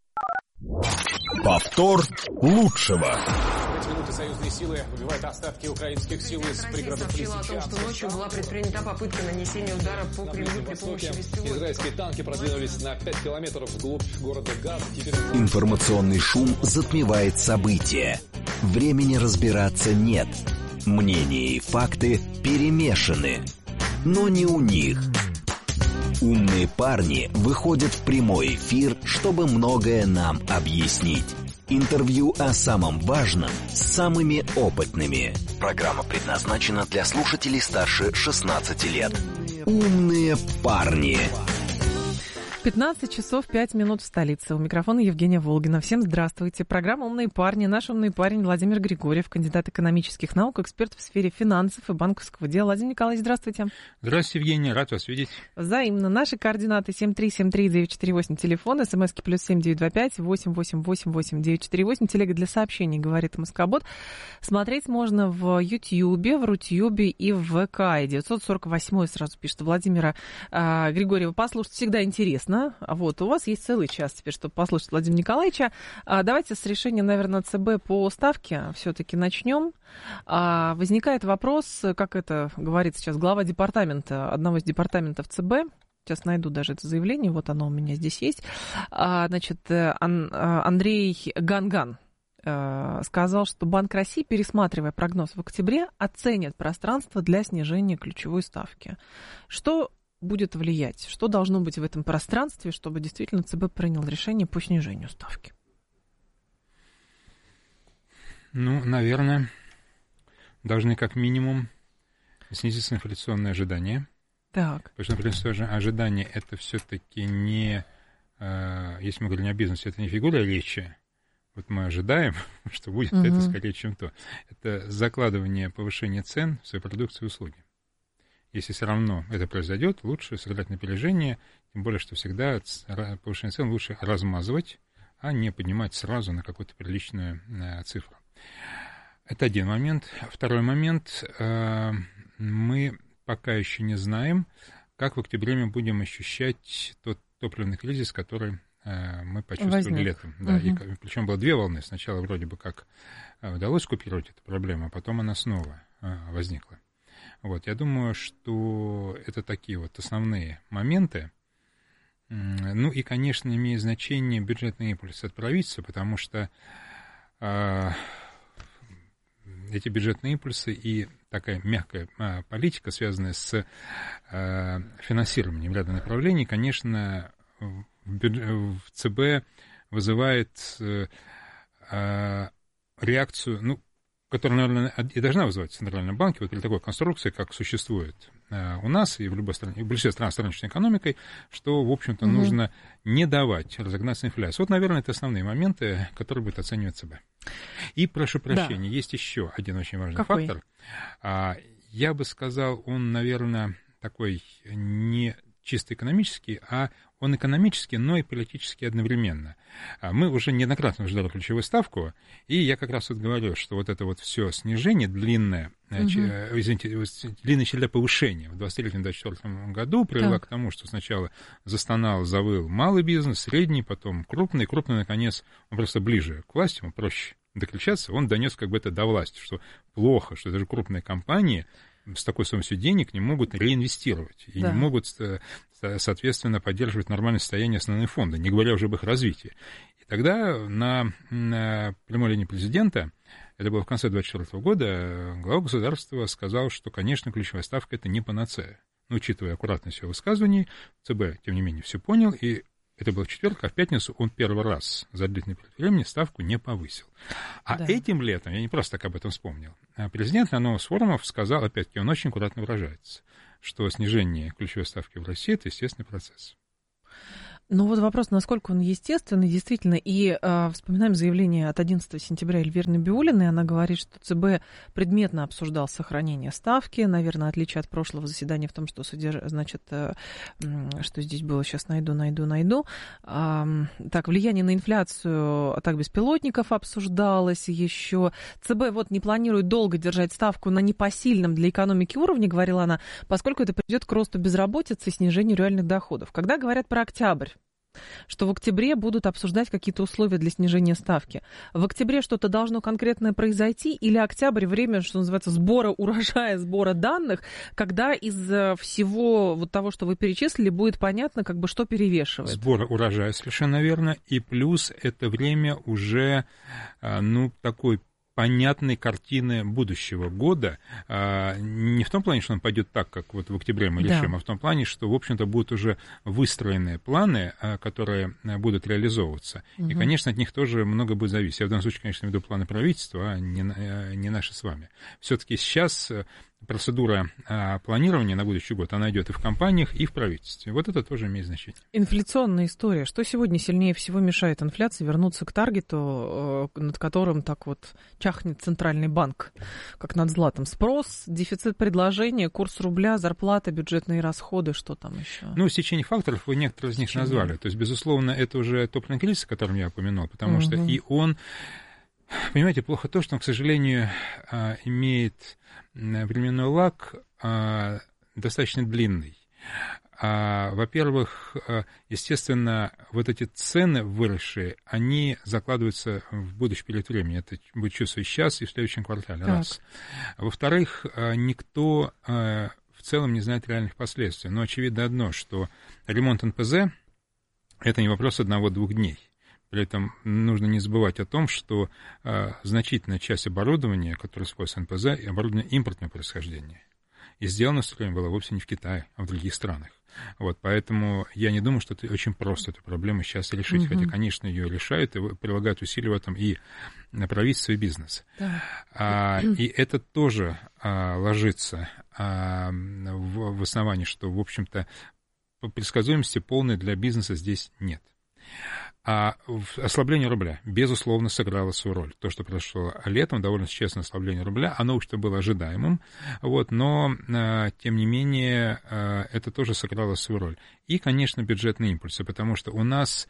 Повтор лучшего. Союзные силы выбивают остатки украинских сил из пригородов Лисичанска. Сообщила о том, что ночью была предпринята попытка нанесения удара по Кремлю при помощи беспилотников. Израильские танки продвинулись на 5 километров вглубь города Газ. Информационный шум затмевает события. Времени разбираться нет. Мнения и факты перемешаны. Но не у них. Умные парни выходят в прямой эфир, чтобы многое нам объяснить. Интервью о самом важном с самыми опытными. Программа предназначена для слушателей старше 16 лет. Умные парни. 15 часов 5 минут в столице. У микрофона Евгения Волгина. Всем здравствуйте. Программа «Умные парни». Наш умный парень Владимир Григорьев, кандидат экономических наук, эксперт в сфере финансов и банковского дела. Владимир Николаевич, здравствуйте. Здравствуйте, Евгения. Рад вас видеть. Взаимно. Наши координаты 7373948, телефон, смски +7 925 888 948, телега для сообщений, говорит Москобот. Смотреть можно в Ютьюбе, в Рутьюбе и в ВК. 948 сразу пишет Владимира Григорьева. Послушать всегда интересно. Вот, у вас есть целый час теперь, чтобы послушать Владимира Николаевича. Давайте с решения, наверное, ЦБ по ставке все-таки начнем. Возникает вопрос, как это говорит сейчас глава департамента, одного из департаментов ЦБ. Сейчас найду даже это заявление, вот оно у меня здесь есть. Значит, Андрей Ганган сказал, что Банк России, пересматривая прогноз в октябре, оценит пространство для снижения ключевой ставки. Что будет влиять? Что должно быть в этом пространстве, чтобы действительно ЦБ принял решение по снижению ставки? Ну, наверное, должны как минимум снизиться инфляционные ожидания. Так. Потому что инфляционные ожидания — это все-таки не, если мы говорим о бизнесе, это не фигура речи. Вот мы ожидаем, что будет это скорее, чем то. Это закладывание повышения цен в свою продукцию и услуги. Если все равно это произойдет, лучше сыграть на опережение, тем более, что всегда повышение цен лучше размазывать, а не поднимать сразу на какую-то приличную цифру. Это один момент. Второй момент. Мы пока еще не знаем, как в октябре мы будем ощущать тот топливный кризис, который мы почувствовали летом. Да, и, причем было две волны. Сначала вроде бы как удалось купировать эту проблему, а потом она снова возникла. Вот, я думаю, что это такие вот основные моменты. Ну и, конечно, имеет значение бюджетный импульс от правительства, потому что эти бюджетные импульсы и такая мягкая политика, связанная с финансированием ряда направлений, конечно, в ЦБ вызывает реакцию, ну, которая, наверное, и должна вызывать в Центральном банке, вот при такой конструкции, как существует у нас и в любой стране, в большинстве стран с рыночной экономикой, что, в общем-то, нужно не давать разогнаться инфляции. Вот, наверное, это основные моменты, которые будет оценивать ЦБ. И, прошу прощения, есть еще один очень важный фактор. Я бы сказал, он, наверное, такой не чисто экономический, а он экономический, но и политический одновременно. Мы уже неоднократно ждали ключевую ставку, и я как раз вот говорю, что вот это вот все снижение, длинная череда повышения в 2023-2024 году привела к тому, что сначала застонал, завыл малый бизнес, средний, потом крупный, наконец, он просто ближе к власти, ему проще докричаться, он донес как бы это до власти, что плохо, что даже крупные компании с такой стоимостью денег не могут реинвестировать и не могут, соответственно, поддерживать нормальное состояние основные фонды, не говоря уже об их развитии. И тогда на прямой линии президента, это было в конце 2024 года, глава государства сказал, что, конечно, ключевая ставка — это не панацея. Но, учитывая аккуратность его высказываний, ЦБ, тем не менее, все понял, и это был в четверг, а в пятницу он первый раз за длительный период времени ставку не повысил. А этим летом, я не просто так об этом вспомнил, президент на одном из форумов сказал, опять-таки, он очень аккуратно выражается, что снижение ключевой ставки в России – это естественный процесс. Ну вот вопрос, насколько он естественный, действительно. И вспоминаем заявление от 11 сентября Эльвиры Набиуллиной. Она говорит, что ЦБ предметно обсуждал сохранение ставки. Наверное, отличие от прошлого заседания в том, что значит, что здесь было, сейчас найду. Так, влияние на инфляцию атак беспилотников обсуждалось еще. ЦБ вот не планирует долго держать ставку на непосильном для экономики уровне, говорила она, поскольку это приведет к росту безработицы и снижению реальных доходов. Когда говорят про октябрь, что в октябре будут обсуждать какие-то условия для снижения ставки. В октябре что-то должно конкретное произойти, или октябрь время, что называется, сбора урожая, сбора данных, когда из всего вот того, что вы перечислили, будет понятно, как бы что перевешивает. Сбора урожая, совершенно верно, и плюс это время уже, такой понятной картины будущего года. Не в том плане, что он пойдет так, как вот в октябре мы решим, а в том плане, что, в общем-то, будут уже выстроенные планы, которые будут реализовываться. И, конечно, от них тоже много будет зависеть. Я в данном случае, конечно, веду планы правительства, а не наши с вами. Все-таки сейчас процедура планирования на будущий год, она идет и в компаниях, и в правительстве. Вот это тоже имеет значение. Инфляционная история. Что сегодня сильнее всего мешает инфляции вернуться к таргету, над которым так вот чахнет Центральный банк, как над златом? Спрос, дефицит предложения, курс рубля, зарплата, бюджетные расходы, что там еще? Стечение факторов, вы некоторые из них назвали. То есть, безусловно, это уже топливный кризис, о котором я упомянул, потому что и он... Понимаете, плохо то, что он, к сожалению, имеет временной лаг достаточно длинный. Во-первых, естественно, вот эти цены выросшие, они закладываются в будущий период времени. Это будет чувствовать сейчас и в следующем квартале. Раз. Во-вторых, никто в целом не знает реальных последствий. Но очевидно одно, что ремонт НПЗ – это не вопрос 1-2 дней. При этом нужно не забывать о том, что значительная часть оборудования, которое используется НПЗ, и оборудование импортного происхождения. И сделано в свое время было вовсе не в Китае, а в других странах. Вот, поэтому я не думаю, что это очень просто эту проблему сейчас решить. Хотя, конечно, ее решают и прилагают усилия в этом и правительство, и бизнес. И это тоже ложится в основании, что, в общем-то, предсказуемости полной для бизнеса здесь нет. А ослабление рубля, безусловно, сыграло свою роль. То, что произошло летом, довольно существенное ослабление рубля, оно, в общем-то, было ожидаемым, но, тем не менее, это тоже сыграло свою роль. И, конечно, бюджетные импульсы, потому что у нас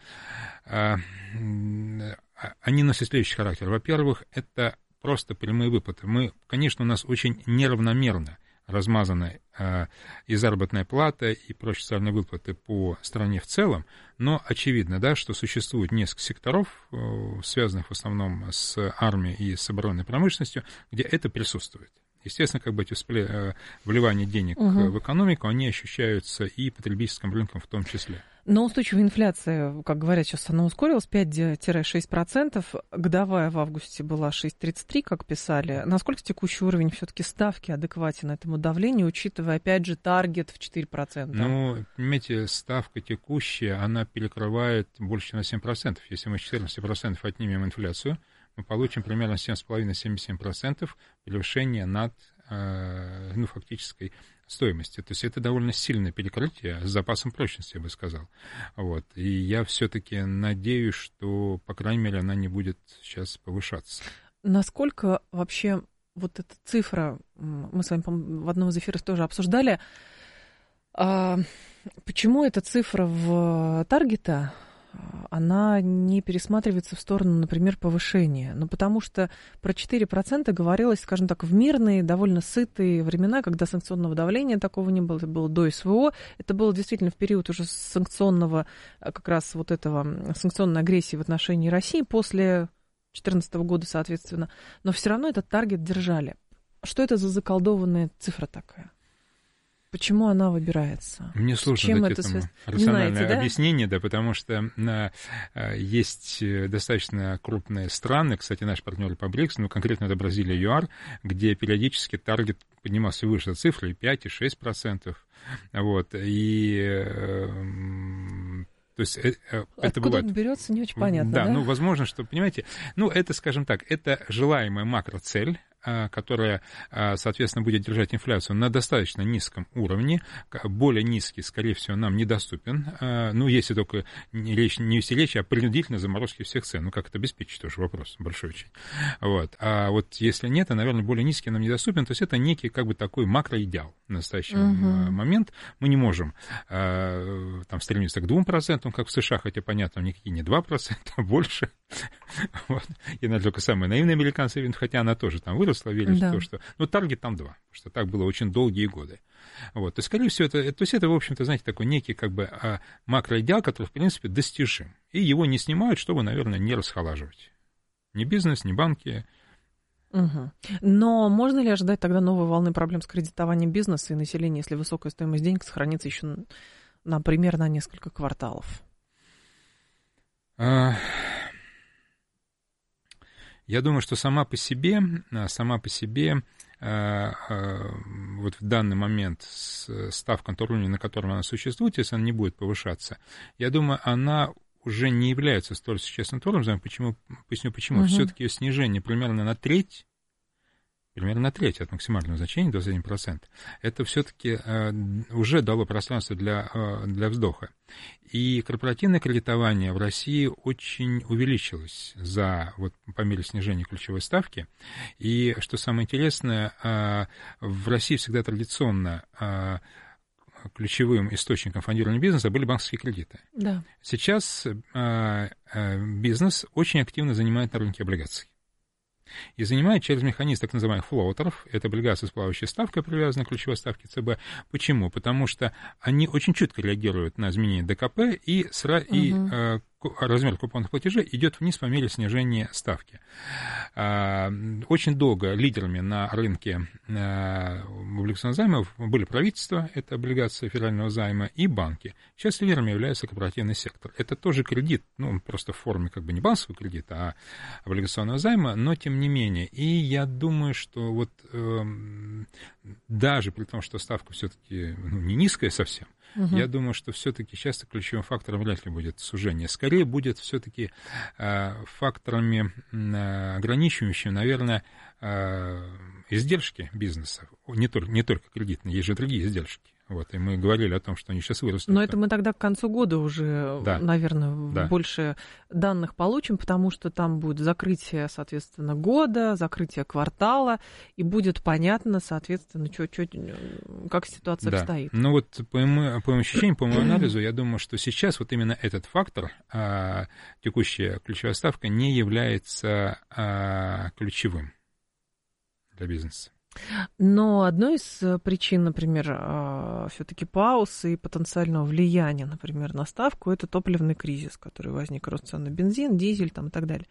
они носят следующий характер. Во-первых, это просто прямые выплаты. Конечно, у нас очень неравномерно размазаны и заработная плата, и прочие социальные выплаты по стране в целом, но очевидно, что существует несколько секторов, связанных в основном с армией и с оборонной промышленностью, где это присутствует. Естественно, эти вливания денег в экономику, они ощущаются и потребительским рынком в том числе. Но устойчивая инфляция, как говорят, сейчас она ускорилась, 5-6%. Годовая в августе была 6,33%, как писали. Насколько текущий уровень все-таки ставки адекватен этому давлению, учитывая, опять же, таргет в 4%? Понимаете, ставка текущая, она перекрывает больше, чем на 7%. Если мы 14% отнимем инфляцию, мы получим примерно 7,5-77% превышения над фактической стоимости. То есть это довольно сильное перекрытие с запасом прочности, я бы сказал. И я все-таки надеюсь, что, по крайней мере, она не будет сейчас повышаться. Насколько вообще вот эта цифра, мы с вами, по-моему, в одном из эфиров тоже обсуждали, почему эта цифра в таргета, она не пересматривается в сторону, например, повышения? Потому что про 4% говорилось, скажем так, в мирные, довольно сытые времена, когда санкционного давления такого не было, это было до СВО, это было действительно в период уже санкционного, как раз вот этого, санкционной агрессии в отношении России после 2014 года, соответственно, но все равно этот таргет держали. Что это за заколдованная цифра такая? почему она выбирается? Мне сложно дать этому рациональное объяснение, да, потому что есть достаточно крупные страны, кстати, наши партнеры по БРИКС, ну, конкретно это Бразилия и ЮАР, где периодически таргет поднимался выше цифры, и 5, и 6%. Вот, и... То есть это откуда бывает. Он берется, не очень понятно. Да, ну, возможно, что, понимаете, ну, это, скажем так, это желаемая макроцель, которая, соответственно, будет держать инфляцию на достаточно низком уровне. Более низкий, скорее всего, нам недоступен. Ну, если только не вести речь о принудительной заморозке всех цен. Ну, как это обеспечить, тоже вопрос большой очень. Вот. А вот если нет, то, наверное, более низкий нам недоступен. То есть это некий, как бы, такой макроидеал в настоящий момент. Мы не можем там стремиться к 2%, как в США, хотя, понятно, никакие не 2%, а больше. Вот. И, наверное, только самые наивные американцы видят, хотя она тоже там выросла, веришь в то, что... Ну, таргет там 2, потому что так было очень долгие годы. Вот. То есть, скорее всего, это, в общем-то, знаете, такой некий, как бы, макроидеал, который, в принципе, достижим. И его не снимают, чтобы, наверное, не расхолаживать. Ни бизнес, ни банки. Угу. Но можно ли ожидать тогда новой волны проблем с кредитованием бизнеса и населения, если высокая стоимость денег сохранится еще, например, на несколько кварталов? Я думаю, что сама по себе, вот в данный момент ставка на том уровне, на котором она существует, если она не будет повышаться, я думаю, она уже не является столь существенным уровнем. Поясню почему. Все-таки ее снижение примерно на треть от максимального значения, 21%, это все-таки уже дало пространство для вздоха. И корпоративное кредитование в России очень увеличилось по мере снижения ключевой ставки. И, что самое интересное, в России всегда традиционно ключевым источником фондирования бизнеса были банковские кредиты. Да. Сейчас бизнес очень активно занимает на рынке облигаций. И занимает через механизм так называемых флоутеров, это облигации с плавающей ставкой, привязанной к ключевой ставке ЦБ. Почему? Потому что они очень чутко реагируют на изменения ДКП, и размер купонных платежей идет вниз по мере снижения ставки. Очень долго лидерами на рынке облигационных займов были правительства, это облигации федерального займа, и банки. Сейчас лидерами является корпоративный сектор. Это тоже кредит, ну, просто в форме как бы не банковского кредита, а облигационного займа, но тем не менее. И я думаю, что вот даже при том, что ставка все-таки не низкая совсем, я думаю, что все-таки часто ключевым фактором вряд ли будет сужение. Скорее будет все-таки факторами ограничивающими, наверное, издержки бизнеса. Не только кредитные, есть же другие издержки. Вот, и мы говорили о том, что они сейчас вырастут. Но это мы тогда к концу года уже, наверное, больше данных получим, потому что там будет закрытие, соответственно, года, закрытие квартала, и будет понятно, соответственно, как ситуация обстоит. Ну вот по моему ощущению, по моему анализу, я думаю, что сейчас вот именно этот фактор, текущая ключевая ставка, не является ключевым для бизнеса. Но одной из причин, например, все-таки пауз и потенциального влияния, например, на ставку, это топливный кризис, который возник, рост цен на бензин, дизель там, и так далее.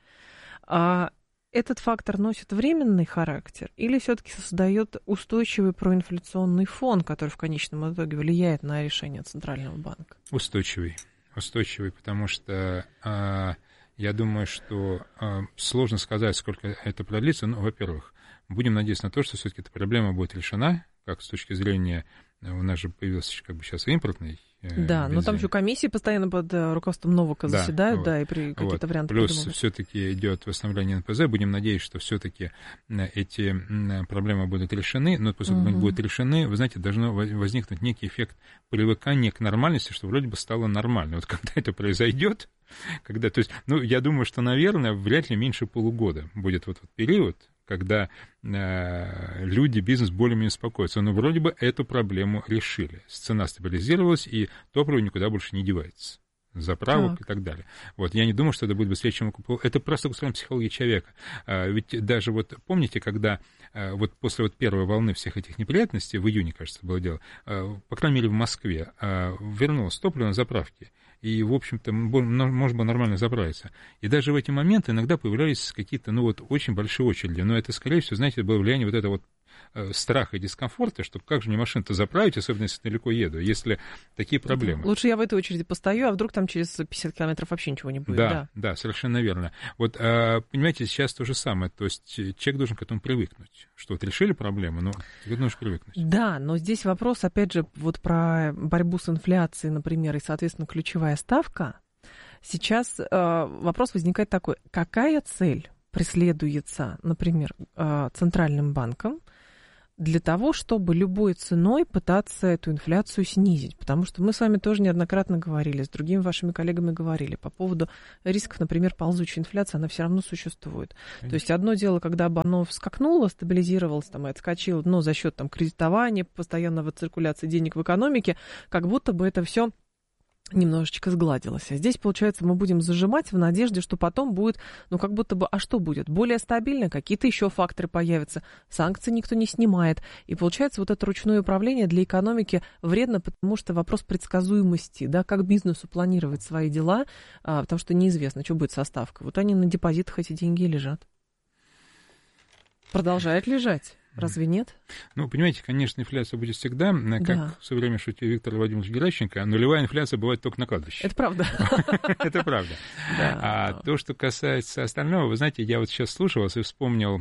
Этот фактор носит временный характер или все-таки создает устойчивый проинфляционный фон, который в конечном итоге влияет на решение Центрального банка? Устойчивый, потому что я думаю, что сложно сказать, сколько это продлится. Ну, во-первых, будем надеяться на то, что все-таки эта проблема будет решена, как с точки зрения, у нас же появился как бы сейчас импортный Да, но там еще комиссии постоянно под руководством Новака заседают, да, и какие-то варианты плюс придумывают. Все-таки идет восстановление НПЗ, будем надеяться, что все-таки эти проблемы будут решены, но после того, как они будут решены, вы знаете, должно возникнуть некий эффект привыкания к нормальности, что вроде бы стало нормально. Вот когда это произойдет, то есть, я думаю, что, наверное, вряд ли меньше полугода будет вот период, когда люди, бизнес более-менее успокоятся. Но вроде бы эту проблему решили. Цена стабилизировалась, и топливо никуда больше не девается. Заправок и так далее. Вот, я не думаю, что это будет быстрее, чем это просто устроена психология человека. Ведь даже вот помните, когда вот после вот первой волны всех этих неприятностей, в июне, кажется, было дело, по крайней мере, в Москве, вернулось топливо на заправке. И, в общем-то, можно было нормально заправиться. И даже в эти моменты иногда появлялись какие-то, очень большие очереди. Но это, скорее всего, знаете, было влияние вот этого вот страха и дискомфорта, что как же мне машину-то заправить, особенно если далеко еду, если такие проблемы. Лучше я в этой очереди постою, а вдруг там через 50 километров вообще ничего не будет. Да, совершенно верно. Вот, понимаете, сейчас то же самое, то есть человек должен к этому привыкнуть, что вот решили проблему, но ты должен привыкнуть. Да, но здесь вопрос, опять же, вот про борьбу с инфляцией, например, и, соответственно, ключевая ставка. Сейчас вопрос возникает такой, какая цель преследуется, например, Центральным банком для того, чтобы любой ценой пытаться эту инфляцию снизить? Потому что мы с вами тоже неоднократно говорили, с другими вашими коллегами говорили по поводу рисков, например, ползучей инфляции, она все равно существует. Конечно. То есть одно дело, когда бы оно вскакнуло, стабилизировалось там, и отскочило, но за счет там, кредитования, постоянного циркуляции денег в экономике, как будто бы это все немножечко сгладилось. А здесь, получается, мы будем зажимать в надежде, что потом будет, ну, как будто бы, а что будет? Более стабильно, какие-то еще факторы появятся, санкции никто не снимает. И получается, вот это ручное управление для экономики вредно, потому что вопрос предсказуемости, да, как бизнесу планировать свои дела, потому что неизвестно, что будет со ставкой. Вот они на депозитах, эти деньги лежат. Продолжают лежать. Разве нет? Ну, понимаете, конечно, инфляция будет всегда, как в свое время шутил Виктор Владимирович Геращенко, нулевая инфляция бывает только на кладбище. Это правда. Это правда. А то, что касается остального, вы знаете, я вот сейчас слушал вас и вспомнил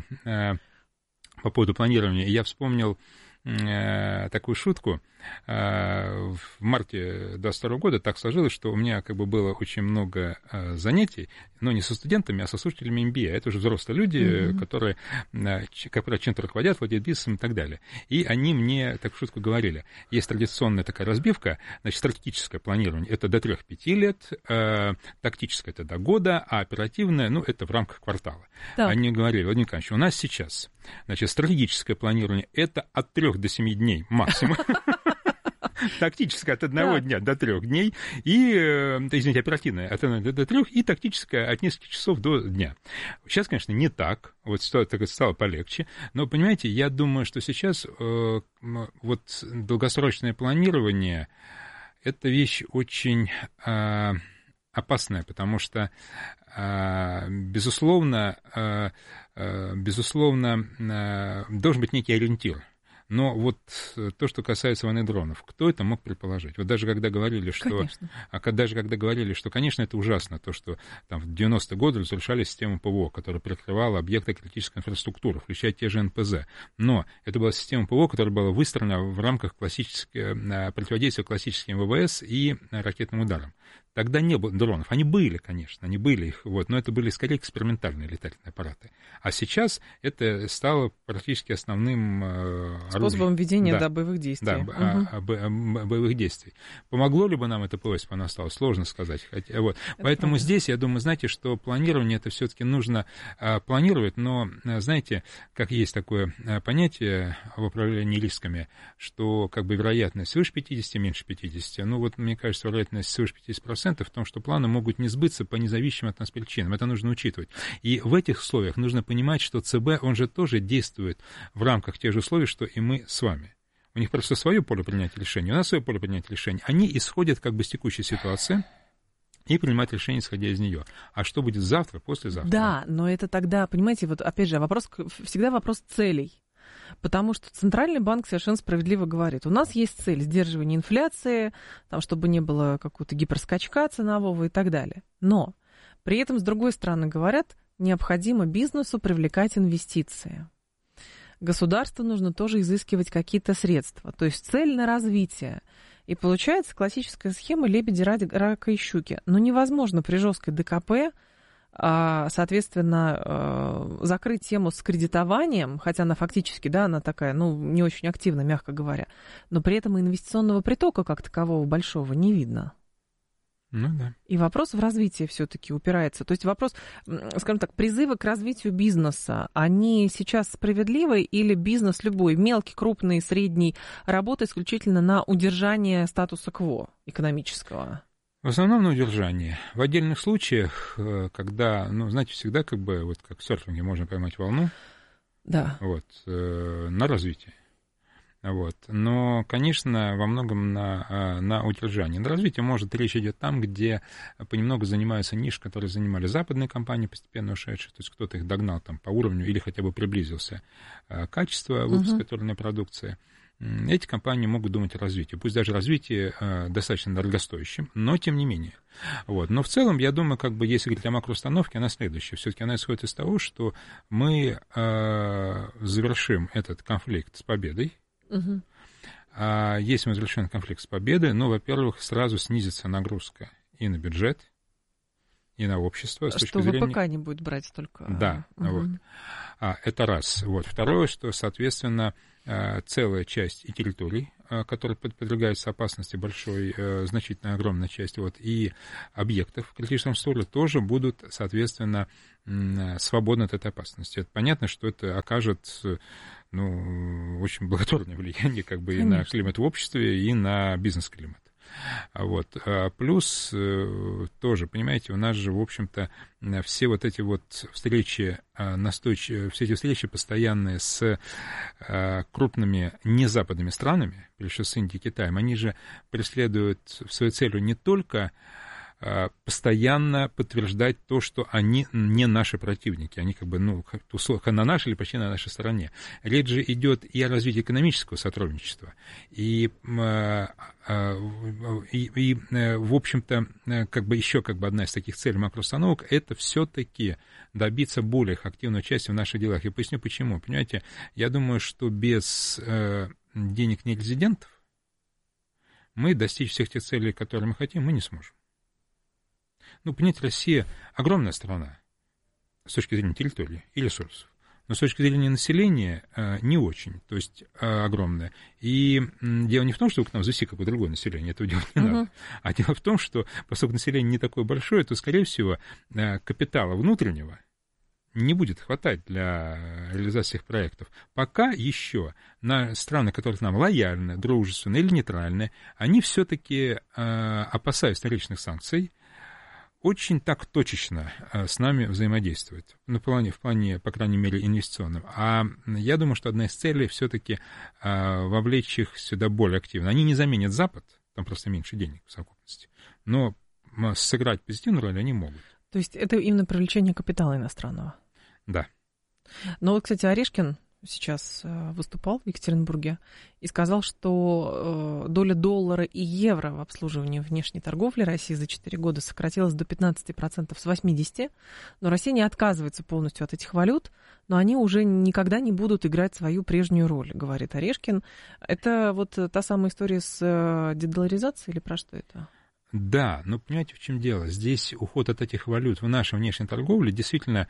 по поводу планирования, я вспомнил такую шутку. В марте 2022 года так сложилось, что у меня как бы было очень много занятий, но не со студентами, а со слушателями MBA. Это уже взрослые люди, которые, как правило, чем-то руководят, владеют бизнесом и так далее. И они мне такую шутку говорили. Есть традиционная такая разбивка, значит, стратегическое планирование — это до 3-5 лет, тактическое — это до года, а оперативное, ну, это в рамках квартала. Да. Они говорили: Владимир Николаевич, у нас сейчас, значит, стратегическое планирование — это от 3 до 7 дней максимум. Тактическое от 1 дня до 3 дней, и, извините, оперативное от 1 до 3, и тактическое от нескольких часов до дня. Сейчас, конечно, не так, вот стало полегче, но, понимаете, я думаю, что сейчас вот долгосрочное планирование — это вещь очень опасная, потому что, безусловно, должен быть некий ориентир. Но вот то, что касается войны дронов, кто это мог предположить? Вот даже когда говорили, что, конечно, это ужасно, то, что там, в 90-е годы разрушали систему ПВО, которая прикрывала объекты критической инфраструктуры, включая те же НПЗ. Но это была система ПВО, которая была выстроена в рамках противодействия классическим ВВС и ракетным ударам. Тогда не было дронов. Они были, конечно, вот, но это были скорее экспериментальные летательные аппараты. А сейчас это стало практически основным способом ведения боевых действий. Да, боевых действий. Помогло ли бы нам это ПВО, если бы оно осталось? Сложно сказать. Вот. Поэтому правда. Здесь, я думаю, знаете, что планирование это все-таки нужно планировать, но, знаете, как есть такое понятие в управлении рисками, что как бы вероятность свыше 50, меньше 50. Ну вот, мне кажется, вероятность свыше 50% в том, что планы могут не сбыться по независимым от нас причинам. Это нужно учитывать. И в этих условиях нужно понимать, что ЦБ, он же тоже действует в рамках тех же условий, что и мы с вами. У них просто свое поле принятия решений, у нас свое поле принятия решений. Они исходят как бы с текущей ситуации и принимают решение, исходя из нее. А что будет завтра, послезавтра? Да, но это тогда, понимаете, вот опять же, всегда вопрос целей. Потому что Центральный банк совершенно справедливо говорит, у нас есть цель сдерживания инфляции, там, чтобы не было какого-то гиперскачка ценового и так далее. Но при этом, с другой стороны, говорят, необходимо бизнесу привлекать инвестиции. Государству нужно тоже изыскивать какие-то средства. То есть цель на развитие. И получается классическая схема лебеди, рака и щуки. Но невозможно при жесткой ДКП, соответственно, закрыть тему с кредитованием, хотя она фактически, да, она такая, ну, не очень активна, мягко говоря, но при этом инвестиционного притока как такового большого не видно. Ну да. И вопрос в развитии все-таки упирается. То есть вопрос, скажем так, призывы к развитию бизнеса, они сейчас справедливы или бизнес любой, мелкий, крупный, средний, работает исключительно на удержание статуса кво экономического? В основном на удержание. В отдельных случаях, когда, ну, знаете, всегда как бы, вот как в серфинге можно поймать волну, да. Вот, на развитие. Вот. Но, конечно, во многом на удержании. На развитие, может, речь идет там, где понемногу занимаются ниш, которые занимали западные компании, постепенно ушедшие, то есть кто-то их догнал там по уровню или хотя бы приблизился качество выпуска той или иной продукции. Эти компании могут думать о развитии. Пусть даже развитие достаточно дорогостоящим, но тем не менее. Вот. Но в целом, я думаю, как бы, если говорить о макроустановке, она следующая. Все-таки она исходит из того, что мы завершим этот конфликт с победой. Если мы завершим конфликт с победой, во-первых, сразу снизится нагрузка и на бюджет, и на общество. Что ВПК не будет брать столько. Да, вот. Это раз. Вот. Второе, что, соответственно, целая часть и территорий, которые подвергаются опасности, большой, значительно огромная часть, вот, и объектов в критическом состоянии тоже будут, соответственно, свободны от этой опасности. Это понятно, что это окажет очень благотворное влияние как бы, и на климат в обществе, и на бизнес-климат. Вот. Плюс тоже, понимаете, у нас же, в общем-то, все вот эти вот встречи, все эти встречи постоянные с крупными незападными странами, прежде всего с Индией и Китаем, они же преследуют свою целью не только постоянно подтверждать то, что они не наши противники, они как бы, на нашей или почти на нашей стороне. Речь же идет и о развитии экономического сотрудничества, и в общем-то, как бы еще как бы одна из таких целей макроустановок — это все-таки добиться более активного участия в наших делах. Я поясню, почему. Понимаете, я думаю, что без денег нерезидентов мы достичь всех тех целей, которые мы хотим, мы не сможем. Понимаете, Россия огромная страна с точки зрения территории и ресурсов, но с точки зрения населения не очень, то есть огромная. И дело не в том, что к нам завести какое-то другое население, этого делать не надо, а дело в том, что поскольку население не такое большое, то, скорее всего, капитала внутреннего не будет хватать для реализации их проектов. Пока еще на страны, которые к нам лояльны, дружественны или нейтральны, они все-таки, опасаясь вторичных санкций, очень так точечно с нами взаимодействует, в плане, по крайней мере, инвестиционном. А я думаю, что одна из целей все-таки вовлечь их сюда более активно. Они не заменят Запад, там просто меньше денег в совокупности, но сыграть позитивную роль они могут. То есть это именно привлечение капитала иностранного? Да. Но вот, кстати, Орешкин сейчас выступал в Екатеринбурге и сказал, что доля доллара и евро в обслуживании внешней торговли России за 4 года сократилась до 15% с 80%, но Россия не отказывается полностью от этих валют, но они уже никогда не будут играть свою прежнюю роль, говорит Орешкин. Это вот та самая история с дедоларизацией или про что это? Да, но понимаете, в чем дело? Здесь уход от этих валют в нашей внешней торговле действительно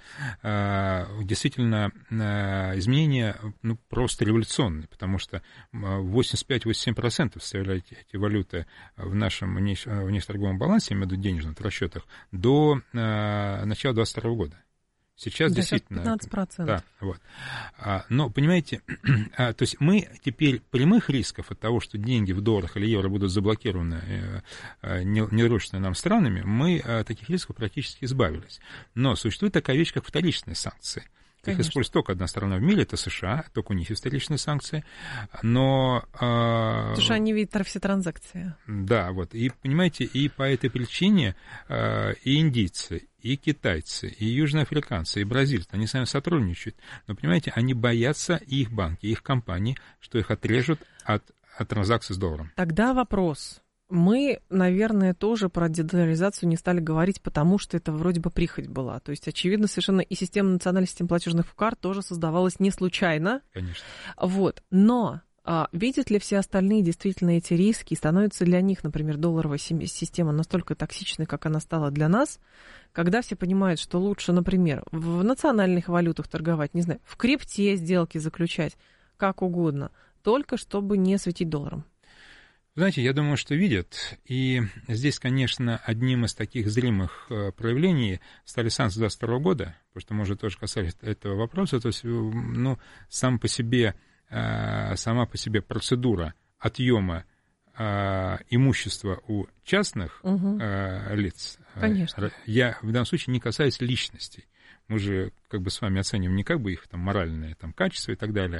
изменения просто революционные, потому что 85-87% составляют эти валюты в нашем внешнеторговом балансе, я имею в виду денежных расчетах, до начала 2022 года. Сейчас действительно... 15%. Да, вот. Но, понимаете, то есть мы теперь прямых рисков от того, что деньги в долларах или евро будут заблокированы недружественными нам странами, мы от таких рисков практически избавились. Но существует такая вещь, как вторичные санкции. Их использует только одна страна в мире, это США, только у них есть вторичные санкции, но... Потому что они видят все транзакции. Да, вот, и, понимаете, и по этой причине и индийцы, и китайцы, и южноафриканцы, и бразильцы, они с нами сотрудничают, но, понимаете, они боятся, и их банки, и их компании, что их отрежут от транзакций с долларом. Тогда вопрос... Мы, наверное, тоже про дедоларизацию не стали говорить, потому что это вроде бы прихоть была. То есть, очевидно, совершенно и система национальной системы платежных карт тоже создавалась не случайно. Конечно. Вот. Но видят ли все остальные действительно эти риски? И становится для них, например, долларовая система настолько токсичной, как она стала для нас, когда все понимают, что лучше, например, в национальных валютах торговать, не знаю, в крипте сделки заключать, как угодно, только чтобы не светить долларом? Знаете, я думаю, что видят, и здесь, конечно, одним из таких зримых проявлений стали санкции 2022 года, потому что мы уже тоже касались этого вопроса, то есть, сама по себе процедура отъема имущества у частных лиц, конечно. Я в данном случае не касаюсь личностей. Мы же как бы с вами оцениваем не как бы их там моральное там качество и так далее.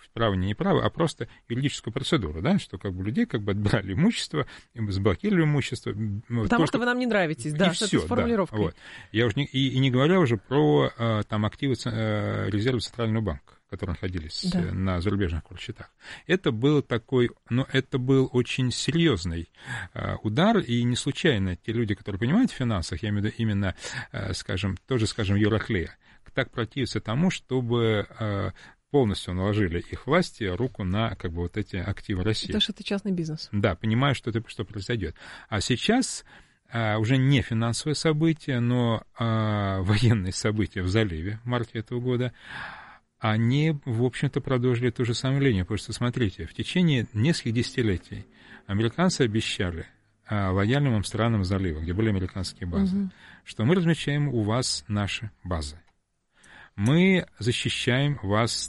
право, не право, а просто юридическую процедуру, да, что как бы людей как бы отбирали имущество, заблокировали имущество. Потому что вы нам не нравитесь, да, что это с формулировкой. Да, вот. Я уже не говоря уже про там активы резервы Центрального банка, которые находились на зарубежных счетах. Это был такой, но это был очень серьезный удар, и не случайно те люди, которые понимают в финансах, я имею в виду именно, скажем, Евроклея, так противятся тому, чтобы полностью наложили их власти руку на как бы вот эти активы России. Потому что это частный бизнес. Да, понимаю, что произойдет. А сейчас уже не финансовые события, но военные события в заливе в марте этого года, они, в общем-то, продолжили ту же самую линию. Потому что, смотрите, в течение нескольких десятилетий американцы обещали лояльным странам залива, где были американские базы, что мы размещаем у вас наши базы. Мы защищаем вас